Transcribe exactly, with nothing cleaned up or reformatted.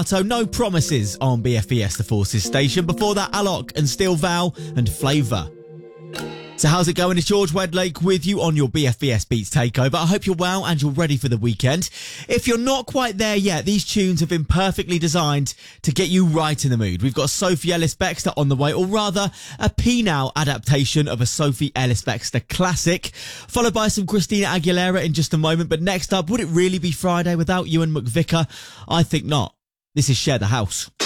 So no promises on B F B S The Forces station. Before that, Alok and Steel Val and Flavour. So how's it going? It's George Wedlake with you on your B F B S Beats Takeover. I hope you're well and you're ready for the weekend. If you're not quite there yet, these tunes have been perfectly designed to get you right in the mood. We've got Sophie Ellis-Bextor on the way, or rather a P-Now adaptation of a Sophie Ellis-Bextor classic, followed by some Christina Aguilera in just a moment. But next up, would it really be Friday without Ewan McVicker? I think not. This is Share the House.